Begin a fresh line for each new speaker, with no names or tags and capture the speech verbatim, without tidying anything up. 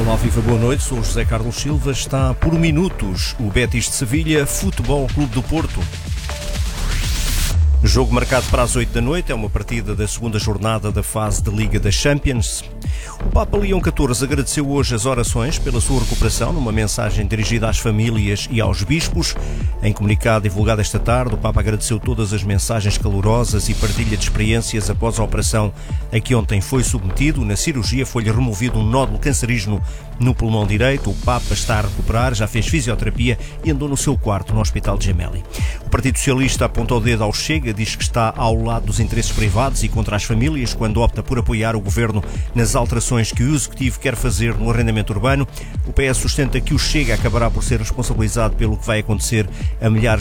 Olá, viva, boa noite, sou José Carlos Silva. Está por minutos o Betis de Sevilha, Futebol Clube do Porto. Jogo marcado para as oito da noite, é uma partida da segunda jornada da fase de Liga das Champions. O Papa Leão catorze agradeceu hoje as orações pela sua recuperação numa mensagem dirigida às famílias e aos bispos. Em comunicado divulgado esta tarde, o Papa agradeceu todas as mensagens calorosas e partilha de experiências após a operação a que ontem foi submetido. Na cirurgia foi-lhe removido um nódulo cancerígeno no pulmão direito. O Papa está a recuperar, já fez fisioterapia e andou no seu quarto no Hospital de Gemelli. O Partido Socialista aponta o dedo ao Chega, diz que está ao lado dos interesses privados e contra as famílias quando opta por apoiar o governo nas alterações que o Executivo quer fazer no arrendamento urbano. O P S sustenta que o Chega acabará por ser responsabilizado pelo que vai acontecer a milhares